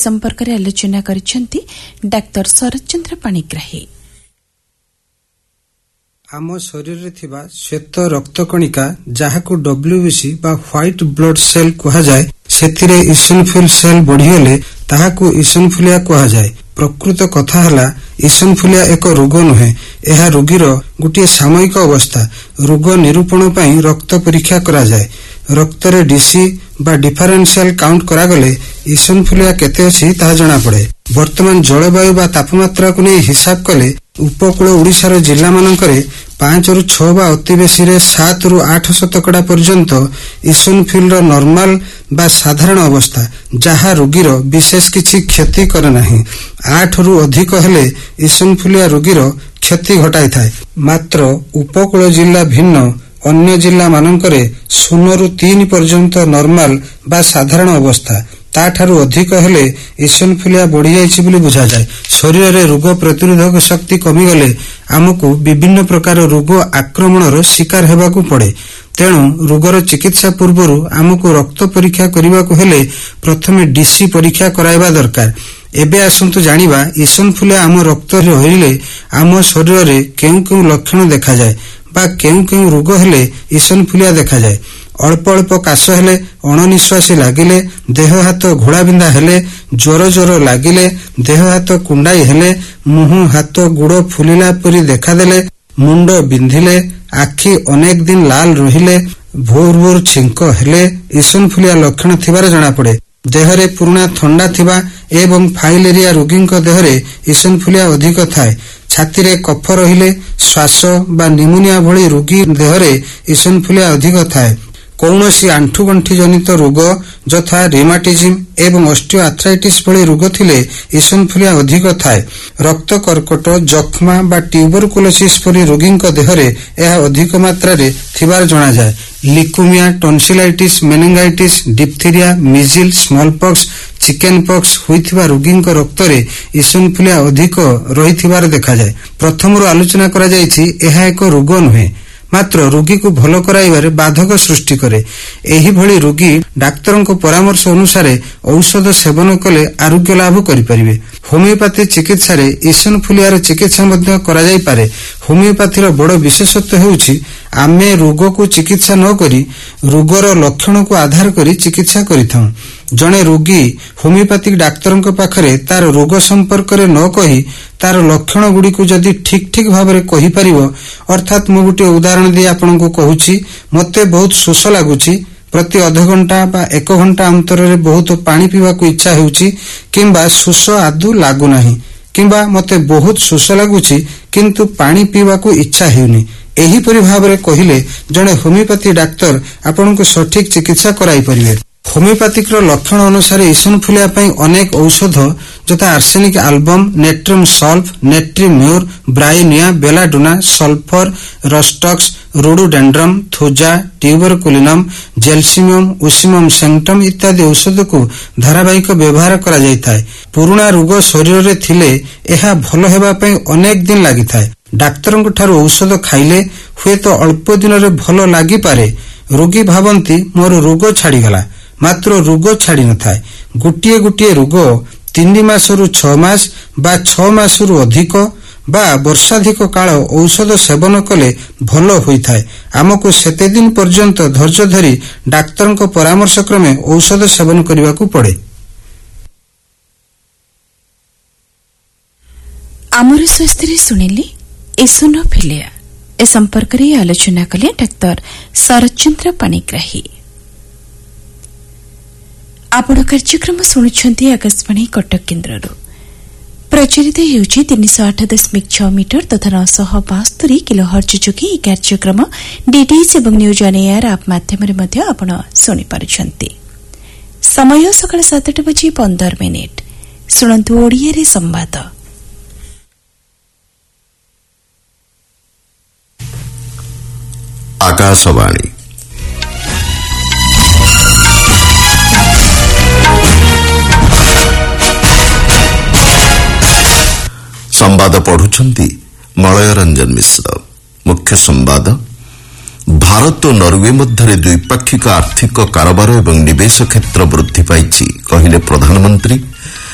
संपर्क में आलोचना करिसेंती डाक्टर शरद चंद्र पाणिग्राही। आम शरीर रे थिबा श्वेत रक्त कणिका जहाकू डब्ल्यूबीसी बा व्हाइट ब्लड सेल कहा जाए सेथिरे इसनफुल सेल बढ़िगले ताहाकू इसनफुलिया कहा जाए। प्रकृत कथा हला इसनफुलिया एक रोग नुहे, यह रोगीर गोटे सामयिक अवस्था। रोग निरूपण पई रक्त परीक्षा करा जाए। रक्त रे डीसी बा डिफरेंशियल काउंट करागले इसनफुलिया केते अछि ताहा जणा पड़े। वर्तमान जलवायु बा तापमात्रा को नहीं हिसाब कले उपकूल ओडिशार जिला मानकरे 5 रु 6 बा अति बेसी रे 7 रु 8 शतकड़ा पर्यंत इसनफुल रो नॉर्मल बा साधारण अवस्था, जहा रोगीर विशेष किछि क्षति करे नाही। 8 रु अधिक हेले इसनफुलिया रोगीर क्षति घटाई थाए। मात्र उपकूल जिला भिन्न अन्य जिला मानकरे 0 रु 3 पर्यंत नॉर्मल बा साधारण अवस्था, ताठारु अधिक हेले इसनफुलिया बढ़ी जाइछि बोली बुझा जाए। शरीर रे रोग प्रतिरोधक शक्ति कमी गले आमको विभिन्न प्रकार रोग आक्रमणर शिकार हेबाकू पड़े। तेणु रोगर चिकित्सा पूर्व आमको रक्त परीक्षा करने हेले प्रथमे डीसी परीक्षा कराइबा दरकार। एबे आसंतु जानिबा इसनफुलिया आम रक्त रहिले आम शरीर रे केउ केउ लक्षण देखा जाए बा केउ केउ रोग हेले इसनफुलिया देखा जाए। अल्प अल्प काश हेले, अणनिश्वासी लागिले, देह हाथ घोड़ा बिंधा हेले, ज्वर ज्वर लागिले, देह हाथ कुंडाई हेले, मुह हाथ गुड़ फुलिला परी देखादेले, मुंड बिंधिले, आखि अनेक दिन लाल रहिले, भोर भोर छिंक हेले इसनफुलिया लक्षण थिबार जणा पड़े। देहरे पुराना थंडा थिबा एवं फाइलेरिया रोगींक देहरे इसनफुलिया अधिक थाए। छाती रे कफ रहिले, श्वास बा निमोनिया भली रोगी देहरे इसनफुलिया अधिक थाए। कौनसी आंठुगंठी जनित रोग यथा रिमाटिज्म एवं ऑस्टियोआर्थराइटिस भली रोग थिले इसनफुलिया अधिक थाए। रक्त कर्कट, जख्मा बा ट्यूबरकुलोसिस भली रोगींक देहरे यह अधिक मात्रा रे थिबार जणा जाए। लिकुमिया, tonsillitis, मेनिंगाइटिस, diphtheria, मिजिल, smallpox, chicken pox होइथिबा रोगींक रक्त रे इसनफुलिया अधिक रहिथिबार देखा जाए। प्रथमरु आलोचना करा जायछि एहा एक रोग नुहे, मात्र रोगी को भल कराइबारे बाधक सृष्टि करे। एही भली रोगी डाक्तरों को परामर्श अनुसार औषध सेवन कले आरोग्य लाभ करिपारिबे। होमियोपैथी चिकित्सा रे इसनफुलियार चिकित्सा मध्य करा जाई पारे। होमियोपैथीर बड़ विशेषत्व हेउछि आमे रोग को चिकित्सा न करी रोगर लक्षण को आधार करी चिकित्सा करिथाउ। जणे रोगी होमियोपैथिक डाक्तरों पाखरे तार रोग संपर्क रे न कही तार लक्षण गुडी को जदि ठीक ठीक भाबरे कहि परिबो, अर्थात मु गुटे उदाहरण दे आपन को कहूची, मते बहुत शोष लागुची, प्रति आधा घंटा बा 1 घंटा अंतर रे बहुत पानी पीवा को इच्छा हेउची, किंबा शोष आदु लागु नाही, किंबा मते बहुत शोष लागुची किंतु पानी पीवा को इच्छा हेउनी, एही परि भाबरे कहिले जणे होमियोपैथी डाक्तर आपन को सठिक चिकित्सा कराई परिबे। होमियोपैथिक लक्षण अनुसार इसनफुलिया पई अनेक औषध जथा arsenic album, natrium sulph, नेट्रिम्योर, Bryonia, बेलाडुना, sulphur, Rhus tox, रोडोडेंड्रम, थोजा, tuberculinum, जेल्सिमियम, उसिमम centum इत्यादि औषध को धारावाहिक व्यवहार करा जायथाय। पुराना रोग शरीर रे थिले एहा भल हेबा पई अनेक दिन लागि थाय। डाक्तरंक ठारू औषध खाइले हुए तो अल्प दिन रे भल लागि पारे। रोगी भाबंती मोर रोग छाड़ी गला, मात्र रोग छाड़ी न थाए। गोटिए गोटिए रोग 3 मासरु 6 मास बा 6 मासरु अधिक बा वर्षाधिक काल औषध सेवन कले भल होई थाए। आमको सेते दिन पर्यंत धैर्य धरी डाक्तरंक परामर्श क्रमे औषध सेवन करबा को पड़े। आमर स्वास्थ्य रे सुनिली इसनफुलिया ए संपर्क रे आलोचना कले डाक्टर शरद चंद्र पाणिग्राही। आपण कार्यक्रम शुणुछंती आकाशवाणी कटक केन्द्रରୁ प्रचलित हेउछि 308.6 मीटर तथा 972 किलोहर्ट्ज जोगी ई कार्यक्रम डीटीएच एवं न्यूज ऑन एयर आप माध्यम मध्ये आपण सुनि पारुछंती। समय सकाळ 7:15 सुनंतु ओडिया रे संवाद। आकाशवाणी संवाद पढ़ुछंती मलय रंजन मिश्र। मुख्य संवाद। भारत और नॉर्वे मध्य द्विपाक्षिक आर्थिक कारोबार एवं निवेश क्षेत्र वृद्धि पाई कहिले प्रधानमंत्री।